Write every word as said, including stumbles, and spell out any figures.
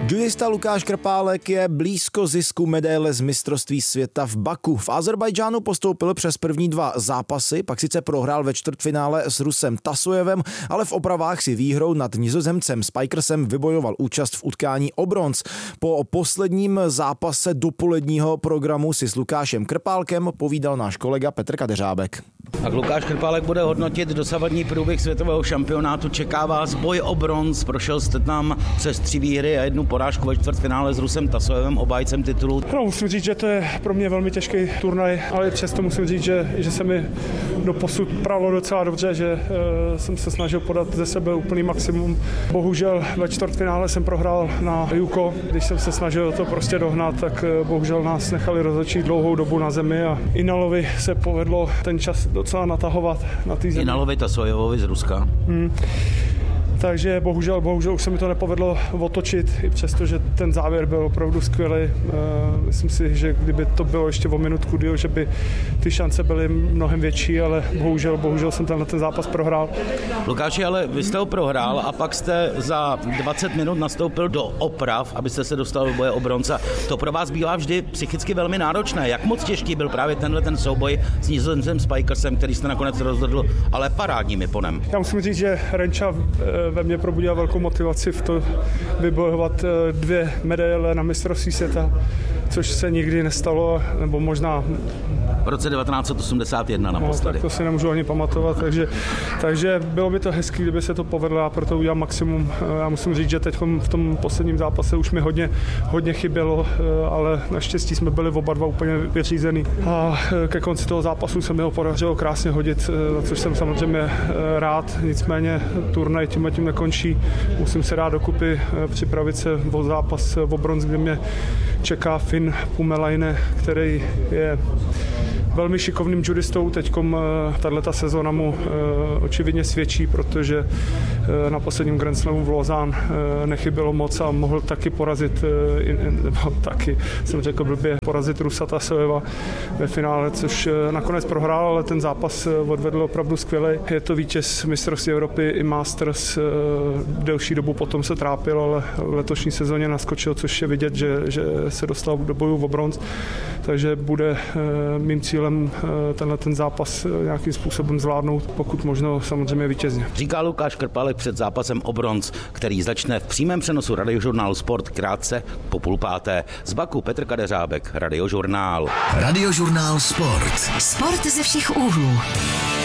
Judista Lukáš Krpálek je blízko zisku medaile z mistrovství světa v Baku. V Azerbajdžánu postoupil přes první dva zápasy, pak sice prohrál ve čtvrtfinále s Rusem Tasojevem, ale v opravách si výhrou nad Nizozemcem Spikersem vybojoval účast v utkání o bronz. Po posledním zápase dopoledního programu si s Lukášem Krpálkem povídal náš kolega Petr Kadeřábek. Tak Lukáš Krpálek bude hodnotit dosavadní průběh světového šampionátu. Čeká vás boj o bronz. Prošel jste tam přes tři výhry a jednu porážku ve čtvrtfinále s Rusem Tasojevem, obhájcem titulu. No, musím říct, že to je pro mě velmi těžký turnaj, ale přesto musím říct, že, že se mi doposud pralo docela dobře, že uh, jsem se snažil podat ze sebe úplný maximum. Bohužel ve čtvrtfinále jsem prohrál na Juko. Když jsem se snažil to prostě dohnat, tak uh, bohužel nás nechali rozhodčí dlouhou dobu na zemi a Inalovi se povedlo ten čas docela natahovat na té zemi. Inalovi Tasojevovi z Ruska. Hmm. Takže bohužel, bohužel už se mi to nepovedlo otočit, i přesto, že ten závěr byl opravdu skvělý. Myslím si, že kdyby to bylo ještě o minutku díl, že by ty šance byly mnohem větší, ale bohužel, bohužel jsem tenhle ten zápas prohrál. Lukáši, ale vy jste ho prohrál a pak jste za dvacet minut nastoupil do oprav, abyste se dostal do boje o bronz. To pro vás bývá vždy psychicky velmi náročné. Jak moc těžký byl právě tenhle ten souboj s Nizozemcem Spikersem, který jste nakonec rozhodl, ale parádním iponem? Já musím říct, že Renča ve mně probudila velkou motivaci v to vybojovat dvě medaile na mistrovství světa, což se nikdy nestalo, nebo možná v roce devatenáct set osmdesát jedna naposledy. No, tak to si nemůžu ani pamatovat, takže, takže bylo by to hezký, kdyby se to povedlo, a proto udělám maximum. Já musím říct, že teď v tom posledním zápase už mi hodně, hodně chybělo, ale naštěstí jsme byli oba dva úplně vyřízený. A ke konci toho zápasu se mi ho podařilo krásně hodit, za což jsem samozřejmě rád, nicméně turnaj tím a tím nekončí. Musím se dát dokupy, připravit se o zápas o bronz, kde mě čeká Finn Pumelainen, který je velmi šikovným judistou. Teďkom tato sezóna mu očividně svědčí, protože na posledním Grand Slamu v Lausanne nechybělo moc a mohl taky porazit, no, taky jsem řekl blbě, porazit Rusa Tasojeva ve finále, což nakonec prohrál, ale ten zápas odvedl opravdu skvělej. Je to vítěz mistrovství Evropy i Masters, delší dobu potom se trápil, ale v letošní sezóně naskočil, což je vidět, že, že se dostal do bojů o bronz, takže bude mým cílem tenhle ten zápas nějakým způsobem zvládnout, pokud možno samozřejmě vítězně. Říká Lukáš Krpálek před zápasem o bronz, který začne v přímém přenosu Radiožurnálu Sport krátce po půl páté. Z Baku Petr Kadeřábek, Radiožurnál. Radiožurnál Sport. Sport ze všech úhlů.